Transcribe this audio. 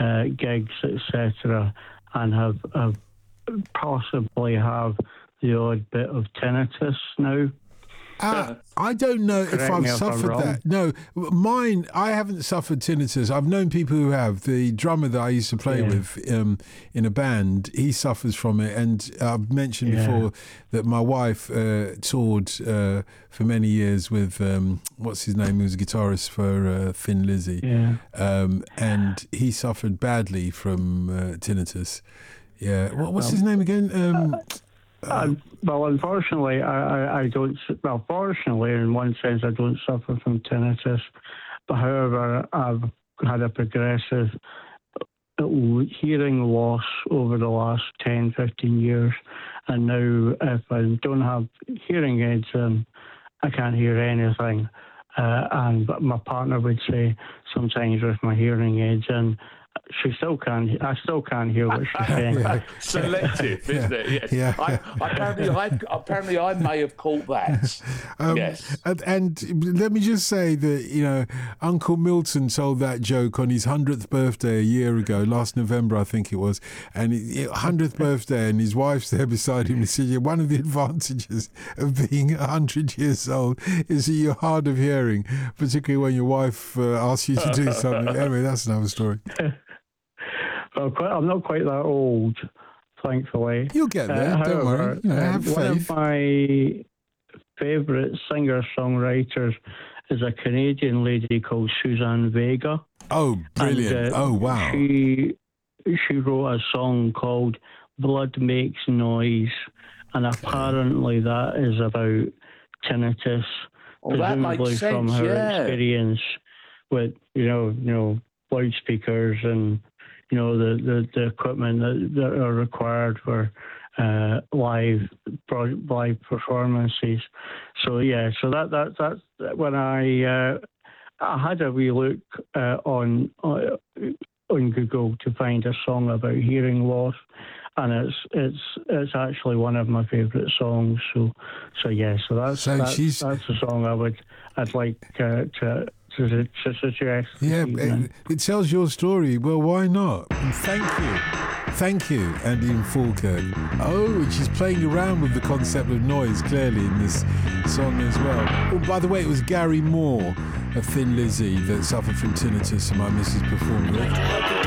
gigs, etc., and have possibly have the odd bit of tinnitus now. I don't know if I've suffered that. No, mine, I haven't suffered tinnitus. I've known people who have. The drummer that I used to play with in a band, he suffers from it. And I've mentioned before that my wife toured for many years with, what's his name, who was a guitarist for Thin Lizzy. Yeah. And he suffered badly from tinnitus. Yeah. What's his name again? Well, unfortunately, I don't. Well, fortunately, in one sense, I don't suffer from tinnitus. But however, I've had a progressive hearing loss over the last 10, 15 years. And now, if I don't have hearing aids, I can't hear anything. But my partner would say sometimes with my hearing aids, and I still can't hear what she's saying. Selective, isn't it? Yes. Yeah. Apparently, I may have caught that. Yes. And let me just say that, Uncle Milton told that joke on his 100th birthday a year ago, last November, I think it was. And 100th birthday, and his wife's there beside him. He said, one of the advantages of being 100 years old is that you're hard of hearing, particularly when your wife asks you to do something. Anyway, that's another story. Well, I'm not quite that old, thankfully. You'll get there, don't worry. Have faith. One of my favourite singer-songwriters is a Canadian lady called Suzanne Vega. Oh, brilliant. And, wow. She wrote a song called Blood Makes Noise, and apparently that is about tinnitus, presumably from her experience with, loudspeakers and the equipment that are required for live performances. So that's when I had a wee look on Google to find a song about hearing loss, and it's actually one of my favourite songs. So that's a song I'd like to suggest. Yeah, it tells your story. Well, why not? And thank you, Andy and Falkirk. Oh, and she's playing around with the concept of noise clearly in this song as well. Oh, by the way, it was Gary Moore of Thin Lizzy that suffered from tinnitus, and my missus performed it.